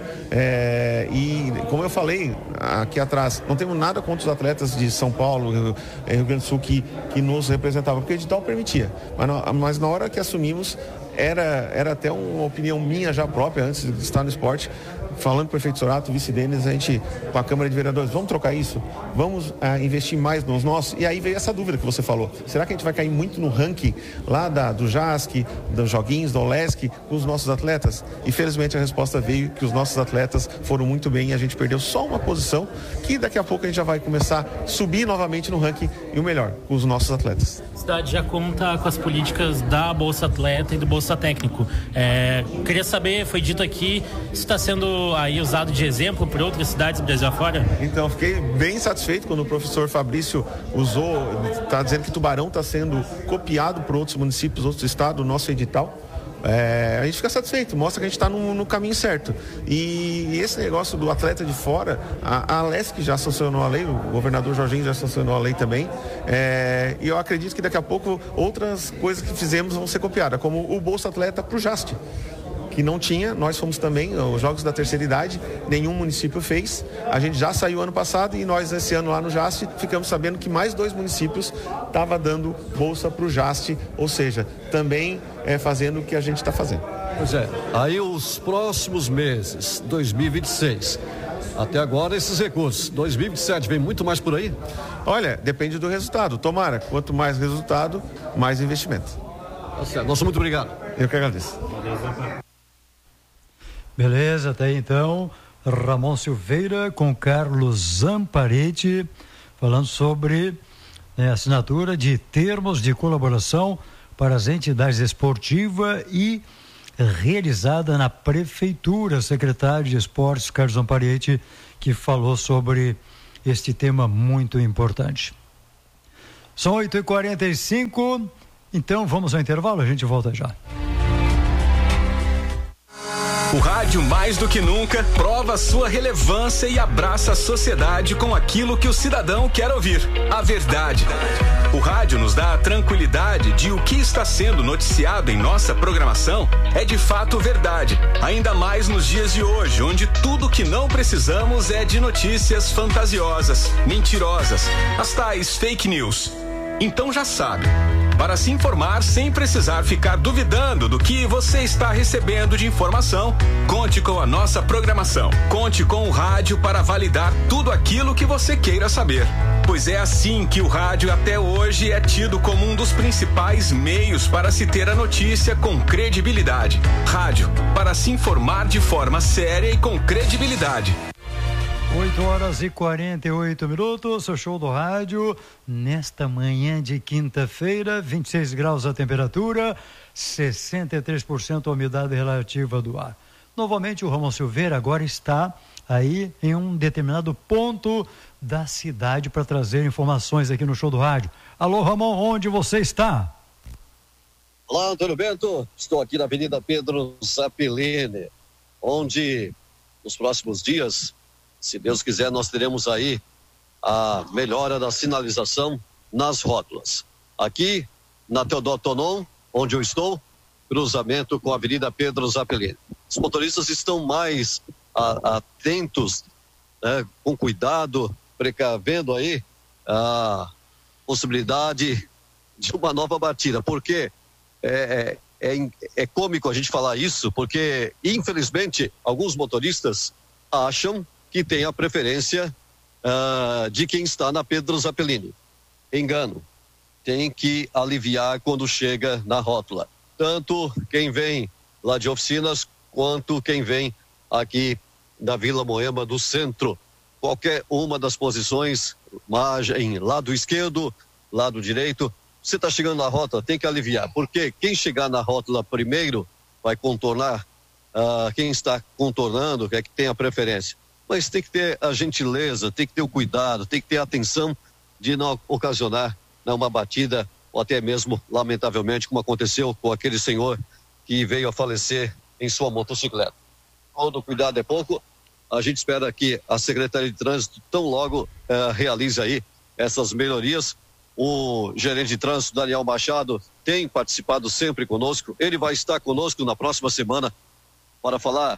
E como eu falei aqui atrás, não temos nada contra os atletas de São Paulo, Rio Grande do Sul, que nos representavam, porque o edital permitia. Mas na hora que assumimos, era até uma opinião minha já própria, antes de estar no esporte, falando com o prefeito Sorato, vice Denis, a gente, com a Câmara de Vereadores, vamos trocar isso? Vamos investir mais nos nossos? E aí veio essa dúvida que você falou. Será que a gente vai cair muito no ranking lá do JASC, dos Joguinhos, do OLESC, com os nossos atletas? E felizmente a resposta veio que os nossos atletas foram muito bem e a gente perdeu só uma posição, que daqui a pouco a gente já vai começar a subir novamente no ranking, e o melhor, com os nossos atletas. A cidade já conta com as políticas da Bolsa Atleta e do Bolsa Técnico. Queria saber, foi dito aqui, se está sendo aí usado de exemplo por outras cidades do Brasil afora? Então, fiquei bem satisfeito quando o professor Fabrício está dizendo que Tubarão está sendo copiado por outros municípios, outros estados, o nosso edital. a gente fica satisfeito, mostra que a gente está no caminho certo. E esse negócio do atleta de fora, a Alesc já sancionou a lei, o governador Jorginho já sancionou a lei também, e eu acredito que daqui a pouco outras coisas que fizemos vão ser copiadas, como o Bolsa Atleta para o JAST, que não tinha, nós fomos também, os Jogos da Terceira Idade, nenhum município fez, a gente já saiu ano passado e nós esse ano lá no JAST ficamos sabendo que mais 2 municípios estavam dando bolsa para o JAST, ou seja, também fazendo o que a gente está fazendo. Pois é, aí os próximos meses, 2026, até agora esses recursos, 2027 vem muito mais por aí? Olha, depende do resultado, tomara, quanto mais resultado, mais investimento. Tá certo, nosso muito obrigado. Eu que agradeço. Beleza, até então, Ramon Silveira com Carlos Zamparete, falando sobre assinatura de termos de colaboração para as entidades esportivas e realizada na Prefeitura. Secretário de Esportes, Carlos Zamparete, que falou sobre este tema muito importante. São 8h45, então vamos ao intervalo, a gente volta já. O rádio, mais do que nunca, prova sua relevância e abraça a sociedade com aquilo que o cidadão quer ouvir, a verdade. O rádio nos dá a tranquilidade de o que está sendo noticiado em nossa programação é de fato verdade, ainda mais nos dias de hoje, onde tudo que não precisamos é de notícias fantasiosas, mentirosas, as tais fake news. Então já sabe, para se informar sem precisar ficar duvidando do que você está recebendo de informação, conte com a nossa programação. Conte com o rádio para validar tudo aquilo que você queira saber. Pois é assim que o rádio até hoje é tido como um dos principais meios para se ter a notícia com credibilidade. Rádio, para se informar de forma séria e com credibilidade. 8h48, seu show do rádio, nesta manhã de quinta-feira, 26 graus a temperatura, 63% a umidade relativa do ar. Novamente o Ramon Silveira agora está aí em um determinado ponto da cidade para trazer informações aqui no show do rádio. Alô, Ramon, onde você está? Olá, Antônio Bento, estou aqui na Avenida Pedro Zappellini, onde nos próximos dias, se Deus quiser, nós teremos aí a melhora da sinalização nas rótulas. Aqui na Teodoro Tonon, onde eu estou, cruzamento com a Avenida Pedro Zappellini. Os motoristas estão mais atentos, né, com cuidado, precavendo aí a possibilidade de uma nova batida. Porque é cômico a gente falar isso, porque infelizmente alguns motoristas acham que tem a preferência de quem está na Pedro Zappellini. Engano. Tem que aliviar quando chega na rótula. Tanto quem vem lá de Oficinas, quanto quem vem aqui da Vila Moema do centro. Qualquer uma das posições, margem, lado esquerdo, lado direito, você está chegando na rótula, tem que aliviar. Porque quem chegar na rótula primeiro vai contornar, quem está contornando, que é que tem a preferência. Mas tem que ter a gentileza, tem que ter o cuidado, tem que ter a atenção de não ocasionar, né, uma batida ou até mesmo, lamentavelmente, como aconteceu com aquele senhor que veio a falecer em sua motocicleta. Todo cuidado é pouco. A gente espera que a Secretaria de Trânsito tão logo realize aí essas melhorias. O gerente de trânsito, Daniel Machado, tem participado sempre conosco. Ele vai estar conosco na próxima semana para falar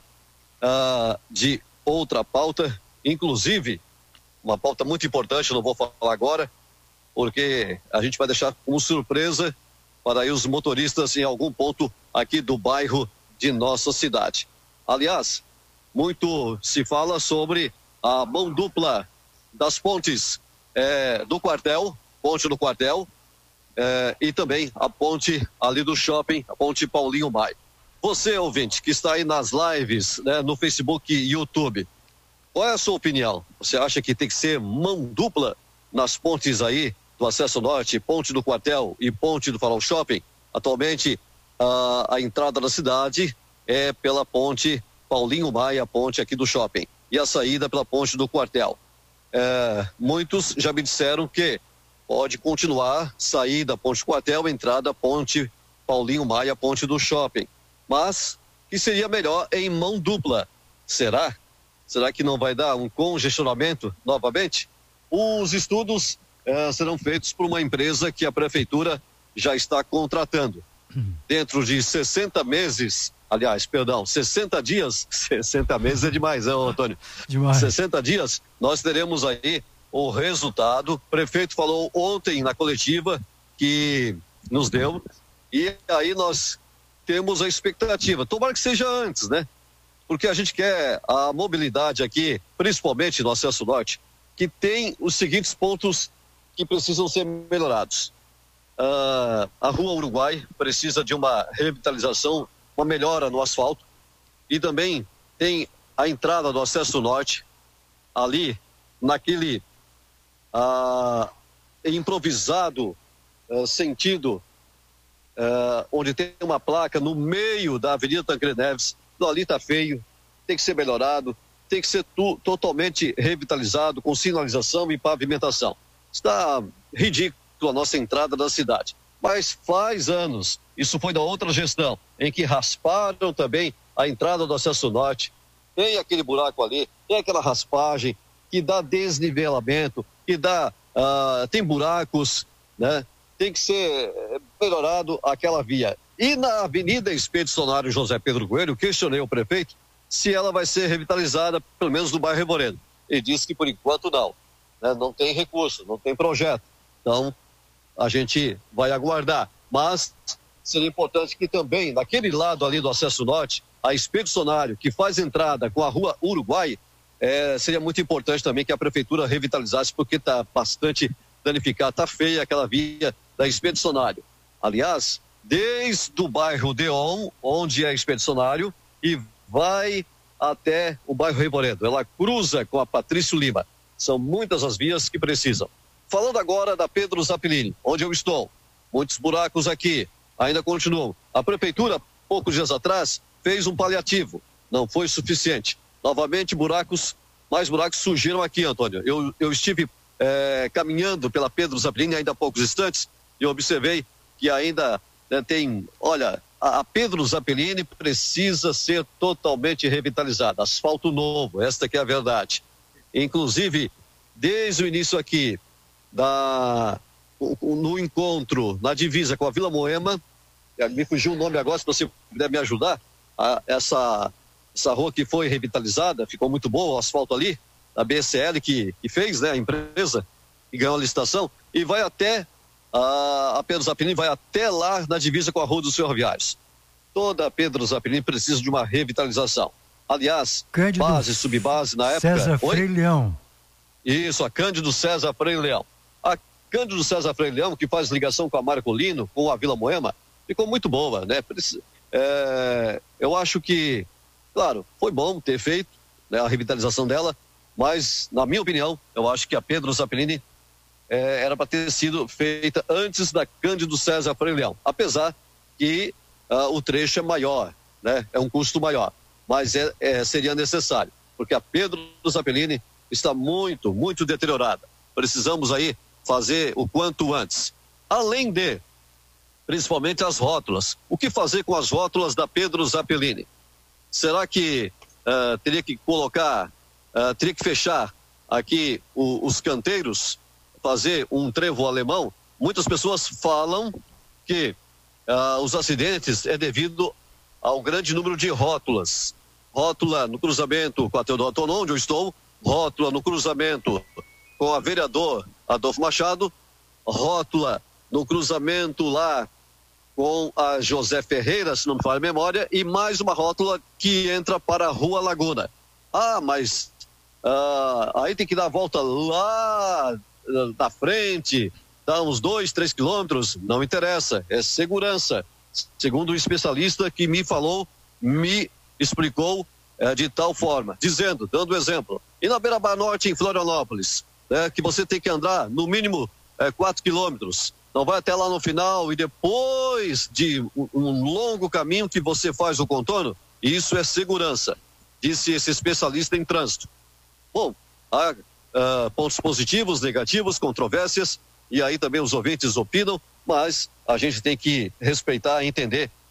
de outra pauta, inclusive uma pauta muito importante, não vou falar agora, porque a gente vai deixar como surpresa para aí os motoristas em algum ponto aqui do bairro de nossa cidade. Aliás, muito se fala sobre a mão dupla das pontes do quartel, ponte do quartel, e também a ponte ali do shopping, a ponte Paulinho Maia. Você, ouvinte, que está aí nas lives, né, no Facebook e YouTube, qual é a sua opinião? Você acha que tem que ser mão dupla nas pontes aí do Acesso Norte, ponte do quartel e ponte do Farol Shopping? Atualmente, a entrada da cidade é pela ponte Paulinho Maia, a ponte aqui do shopping, e a saída pela ponte do quartel. Muitos já me disseram que pode continuar, saída ponte do quartel, entrada ponte Paulinho Maia, ponte do shopping. mas que seria melhor em mão dupla. Será? Será que não vai dar um congestionamento novamente? Os estudos serão feitos por uma empresa que a prefeitura já está contratando. Dentro de 60 meses, 60 dias, 60 meses é demais, né, Antônio? Demais. 60 dias, nós teremos aí o resultado. O prefeito falou ontem na coletiva que nos deu, e aí nós temos a expectativa. Tomara que seja antes, né? Porque a gente quer a mobilidade aqui, principalmente no acesso norte, que tem os seguintes pontos que precisam ser melhorados. A Rua Uruguai precisa de uma revitalização, uma melhora no asfalto, e também tem a entrada do acesso norte, ali naquele improvisado sentido, onde tem uma placa no meio da Avenida Tancredo Neves. Ali está feio, tem que ser melhorado, tem que ser totalmente revitalizado, com sinalização e pavimentação. Está ridículo a nossa entrada da cidade, mas faz anos, isso foi da outra gestão, em que rasparam também a entrada do acesso norte. Tem aquele buraco ali, tem aquela raspagem que dá desnivelamento, que dá, tem buracos, né? Tem que ser melhorado aquela via. E na Avenida Expedicionário José Pedro Coelho, questionei o prefeito se ela vai ser revitalizada, pelo menos no bairro Revoredo. Ele disse que por enquanto não, né? Não tem recurso, não tem projeto. Então, a gente vai aguardar. Mas seria importante que também, naquele lado ali do acesso norte, a Expedicionário, que faz entrada com a Rua Uruguai, seria muito importante também que a prefeitura revitalizasse, porque está bastante danificada, está feia aquela via da Expedicionário. Aliás, desde o bairro Deon, onde é Expedicionário, e vai até o bairro Revoredo. Ela cruza com a Patrício Lima. São muitas as vias que precisam. Falando agora da Pedro Zappellini, onde eu estou. Muitos buracos aqui, ainda continuam. A prefeitura, poucos dias atrás, fez um paliativo. Não foi suficiente. Novamente, mais buracos surgiram aqui, Antônio. Eu estive caminhando pela Pedro Zappellini ainda há poucos instantes e observei que ainda tem, olha, a Pedro Zappellini precisa ser totalmente revitalizada, asfalto novo, esta que é a verdade. Inclusive, desde o início aqui, no encontro, na divisa com a Vila Moema, me fugiu o nome agora, se você puder me ajudar, essa rua que foi revitalizada, ficou muito boa, o asfalto ali, a BSL que fez, né, a empresa, que ganhou a licitação, e vai até a Pedro Zappellini, vai até lá na divisa com a Rua dos Ferroviários. Toda a Pedro Zappellini precisa de uma revitalização. Aliás, Cândido base, subbase, na época... César Frei Leão. Isso, a Cândido César Frei Leão. A Cândido César Frei Leão, que faz ligação com a Marcolino, com a Vila Moema, ficou muito boa, né? Eu acho que, claro, foi bom ter feito, né, a revitalização dela, mas, na minha opinião, eu acho que a Pedro Zappellini era para ter sido feita antes da Cândido César Frei Leão, apesar que o trecho é maior, né? É um custo maior, mas seria necessário, porque a Pedro Zappellini está muito, muito deteriorada. Precisamos aí fazer o quanto antes. Além de, principalmente as rótulas. O que fazer com as rótulas da Pedro Zappellini? Será que teria que teria que fechar aqui os canteiros, fazer um trevo alemão? Muitas pessoas falam que os acidentes é devido ao grande número de rótulas. Rótula no cruzamento com a Teodoro Tonon, onde eu estou, rótula no cruzamento com a vereador Adolfo Machado, rótula no cruzamento lá com a José Ferreira, se não me falha a memória, e mais uma rótula que entra para a Rua Laguna. Mas aí tem que dar a volta lá na frente, dá uns 2-3 quilômetros, não interessa, é segurança. Segundo o especialista que me falou, me explicou de tal forma, dando exemplo. E na Beira-Mar Norte, em Florianópolis, que você tem que andar no mínimo 4 quilômetros. Não vai até lá no final e depois de um longo caminho que você faz o contorno, isso é segurança, disse esse especialista em trânsito. Bom, há pontos positivos, negativos, controvérsias, e aí também os ouvintes opinam, mas a gente tem que respeitar e entender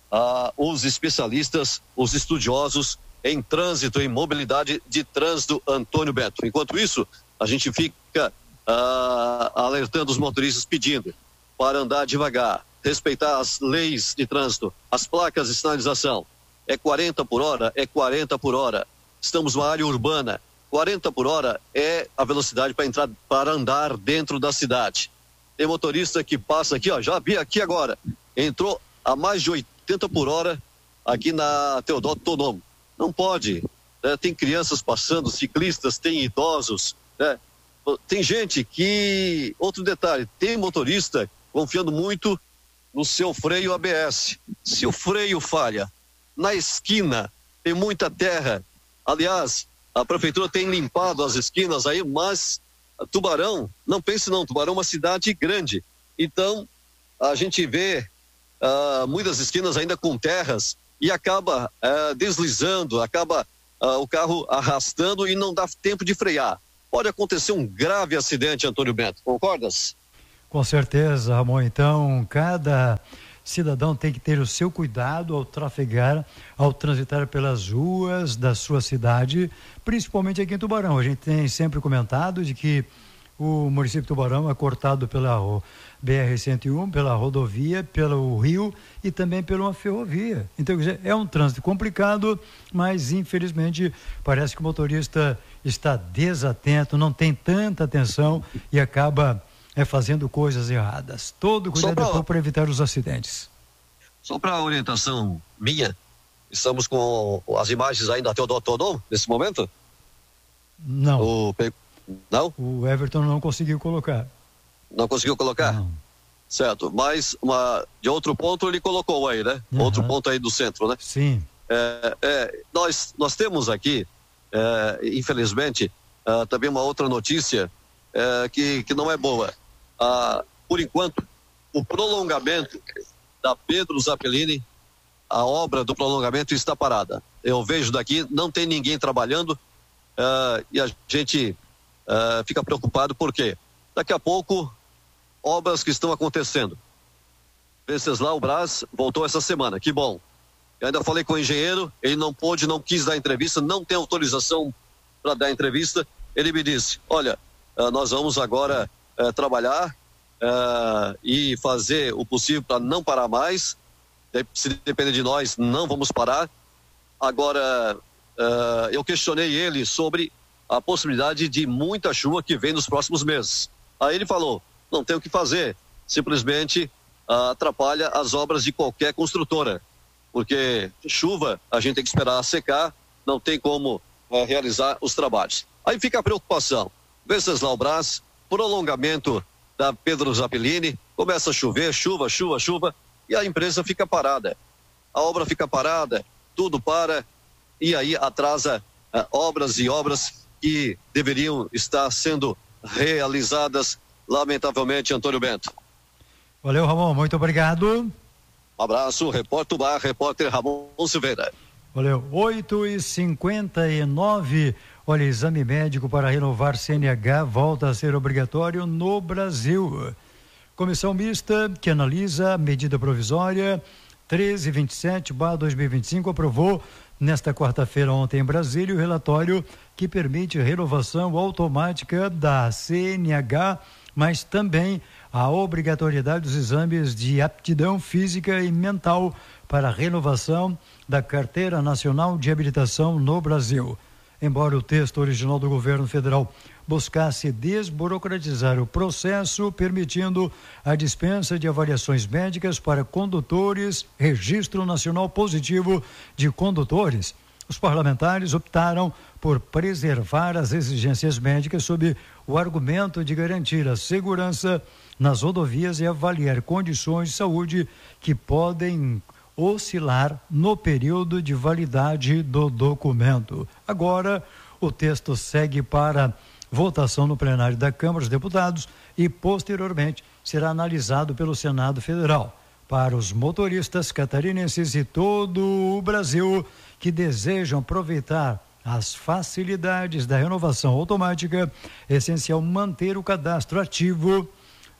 os especialistas, os estudiosos em trânsito, em mobilidade de trânsito, Antônio Bento. Enquanto isso, a gente fica alertando os motoristas, pedindo para andar devagar, respeitar as leis de trânsito, as placas de sinalização. É 40 por hora, é 40 por hora. Estamos numa área urbana. 40 por hora é a velocidade para andar dentro da cidade. Tem motorista que passa aqui, já vi aqui agora, entrou a mais de 80 por hora aqui na Teodoro Tonomo. Não pode, né? Tem crianças passando, ciclistas, tem idosos, né? Tem gente que, outro detalhe, tem motorista confiando muito no seu freio ABS. Se o freio falha, na esquina tem muita terra. Aliás, a prefeitura tem limpado as esquinas aí, mas Tubarão, não pense não, Tubarão é uma cidade grande. Então, a gente vê muitas esquinas ainda com terras e acaba deslizando, acaba o carro arrastando e não dá tempo de frear. Pode acontecer um grave acidente, Antônio Bento, concordas? Com certeza, Ramon. Então, cada cidadão tem que ter o seu cuidado ao trafegar, ao transitar pelas ruas da sua cidade, principalmente aqui em Tubarão. A gente tem sempre comentado de que o município de Tubarão é cortado pela BR-101, pela rodovia, pelo rio e também pela uma ferrovia. Então, quer dizer, é um trânsito complicado, mas infelizmente parece que o motorista está desatento, não tem tanta atenção e acaba fazendo coisas erradas. Todo cuidado para evitar os acidentes. Só para orientação minha, estamos com as imagens ainda da Teodoro Tonomo nesse momento? Não. Não? O Everton não conseguiu colocar. Não conseguiu colocar? Não. Certo, mas de outro ponto ele colocou aí, né? Uhum. Outro ponto aí do centro, né? Sim. Nós temos aqui, infelizmente, também uma outra notícia que não é boa. Por enquanto, o prolongamento da Pedro Zappellini, a obra do prolongamento está parada. Eu vejo daqui, não tem ninguém trabalhando e a gente fica preocupado porque daqui a pouco obras que estão acontecendo. Venceslau Braz voltou essa semana, que bom. Eu ainda falei com o engenheiro, ele não quis dar entrevista, não tem autorização para dar entrevista. Ele me disse, olha, nós vamos agora trabalhar e fazer o possível para não parar mais. Se depender de nós, não vamos parar. Agora, eu questionei ele sobre a possibilidade de muita chuva que vem nos próximos meses. Aí ele falou, não tem o que fazer, simplesmente atrapalha as obras de qualquer construtora, porque chuva a gente tem que esperar secar, não tem como realizar os trabalhos. Aí fica a preocupação, Venceslau Braz, prolongamento da Pedro Zappellini, começa a chover, chuva, e a empresa fica parada, a obra fica parada, tudo para, e aí atrasa obras e obras que deveriam estar sendo realizadas, lamentavelmente, Antônio Bento. Valeu, Ramon, muito obrigado. Um abraço, repórter Ramon Silveira. Valeu, 8h59. Olha, exame médico para renovar CNH volta a ser obrigatório no Brasil. Comissão mista que analisa a medida provisória 1327/2025 aprovou nesta quarta-feira ontem em Brasília o relatório que permite renovação automática da CNH, mas também a obrigatoriedade dos exames de aptidão física e mental para a renovação da Carteira Nacional de Habilitação no Brasil. Embora o texto original do governo federal buscasse desburocratizar o processo, permitindo a dispensa de avaliações médicas para condutores, Registro Nacional Positivo de Condutores, os parlamentares optaram por preservar as exigências médicas sob o argumento de garantir a segurança nas rodovias e avaliar condições de saúde que podem oscilar no período de validade do documento. Agora, o texto segue para votação no plenário da Câmara dos Deputados e, posteriormente, será analisado pelo Senado Federal. Para os motoristas catarinenses e todo o Brasil que desejam aproveitar as facilidades da renovação automática, é essencial manter o cadastro ativo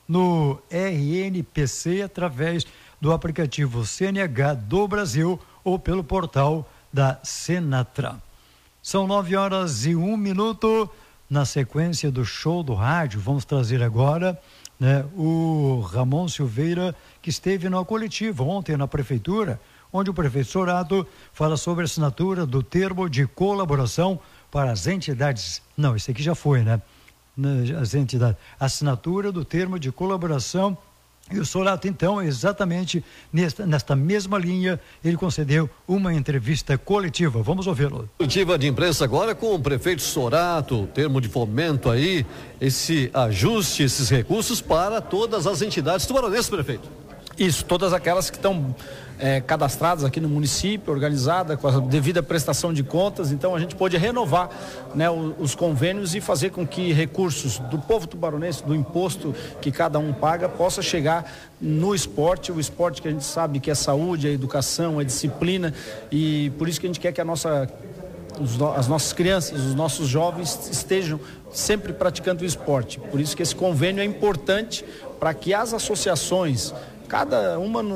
no RNPC através do aplicativo CNH do Brasil ou pelo portal da Senatran. São 9h01. Na sequência do show do rádio, vamos trazer agora, né, o Ramon Silveira, que esteve na coletiva ontem na prefeitura, onde o prefeito Sorato fala sobre a assinatura do termo de colaboração para as entidades. Não, esse aqui já foi, né? As entidades. Assinatura do termo de colaboração. E o Sorato, então, exatamente nesta mesma linha, ele concedeu uma entrevista coletiva. Vamos ouvi-lo. Coletiva de imprensa agora com o prefeito Sorato, termo de fomento aí, esse ajuste, esses recursos para todas as entidades tubaronenses, prefeito. Isso, todas aquelas que estão cadastradas aqui no município, organizada com a devida prestação de contas. Então a gente pôde renovar, né, os convênios e fazer com que recursos do povo tubaronense, do imposto que cada um paga, possa chegar no esporte, o esporte que a gente sabe que é saúde, é educação, é disciplina, e por isso que a gente quer que as nossas crianças, os nossos jovens estejam sempre praticando o esporte. Por isso que esse convênio é importante para que as associações, cada uma